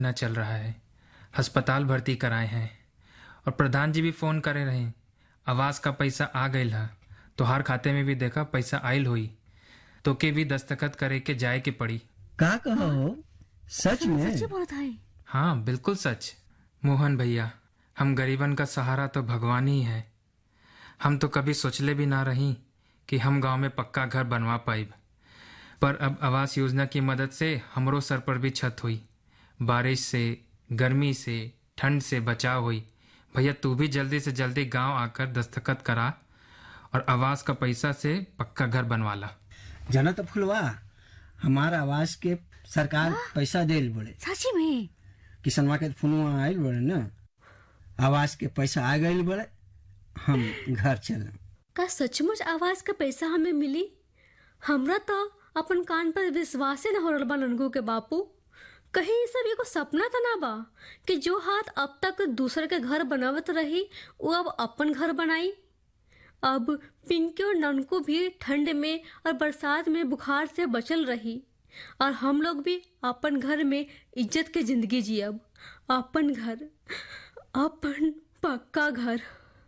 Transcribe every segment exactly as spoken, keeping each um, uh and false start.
न चल रहा है, अस्पताल भर्ती कराए हैं और प्रधान जी भी फोन करे रहे। आवास का पैसा आ गइल है, तोहार खाते में भी देखा पैसा आइल होई, तो के भी दस्तखत करे के जाए के पड़ी। का कहो हो? सच में? सच बोलत है। हाँ बिल्कुल सच। मोहन भैया, हम गरीबन का सहारा तो भगवान ही है। हम तो कभी सोचले भी ना रही कि हम गांव में पक्का घर बनवा पाइब, पर अब आवास योजना की मदद से हमरो सर पर भी छत हुई। बारिश से, गर्मी से, ठंड से बचाव हुई। भैया तू भी जल्दी से जल्दी गांव आकर दस्तखत करा और आवास का पैसा से पक्का घर बनवा ला। जाना तो फुलवा, हमारा आवास के सरकार पैसा देल बड़े। सच में? किसनवा के फोनवा आइल बड़े न, आवास के पैसा आ गइल बड़े, हम घर चले। का सचमुच आवास का पैसा हमें मिली? हमरा तो अपन कान पर विश्वास न हो रहल बा ननगू के बापू। कहीं ये सब एगो सपना तो ना बा कि जो हाथ अब तक दूसरे के घर बनावत रही वो अब अपन घर बनाई। अब पिंकी और ननकू भी ठंड में और बरसात में बुखार से बचल रही और हम लोग भी अपन घर में इज्जत के जिंदगी जियब। अपन घर, अपन पक्का घर।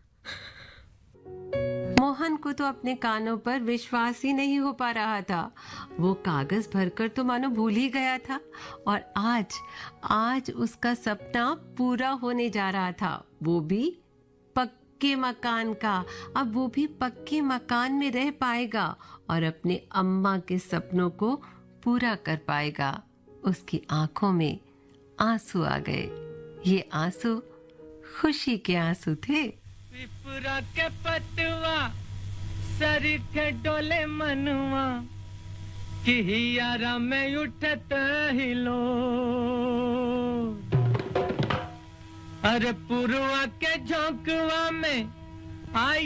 मोहन को तो अपने कानों पर विश्वास ही नहीं हो पा रहा था। वो कागज भरकर तो मानो भूल ही गया था और आज आज उसका सपना पूरा होने जा रहा था, वो भी पक्के मकान का। अब वो भी पक्के मकान में रह पाएगा और अपने अम्मा के सपनों को पूरा कर पाएगा। उसकी आंखों में आंसू आ गए। ये आंसू खुशी के आंसू थे। पिपरा के पतवा सरी के डोले मनवा कि हियारा में उठत हिलो। अरे पुरवा के झोंकवा में आई